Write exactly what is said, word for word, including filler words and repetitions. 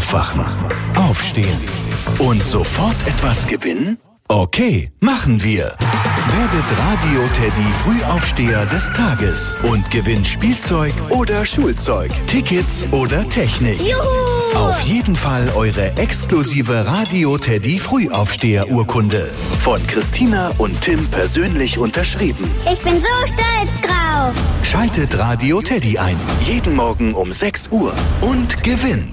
Aufwachen, aufstehen und sofort etwas gewinnen? Okay, machen wir. Werdet Radio Teddy Frühaufsteher des Tages und gewinnt Spielzeug oder Schulzeug, Tickets oder Technik. Juhu! Auf jeden Fall eure exklusive Radio Teddy Frühaufsteher Urkunde. Von Christina und Tim persönlich unterschrieben. Ich bin so stolz drauf. Schaltet Radio Teddy ein. Jeden Morgen um sechs Uhr und gewinnt.